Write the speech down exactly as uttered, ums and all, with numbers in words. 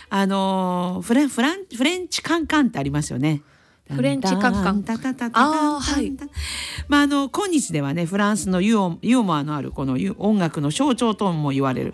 あのフレンフランフレンチカンカンってありますよね。 フレンチカンカン。ああ、はい。 まああの今日ではね、フランスのユオユーモアのあるこの音楽の象徴とも言われる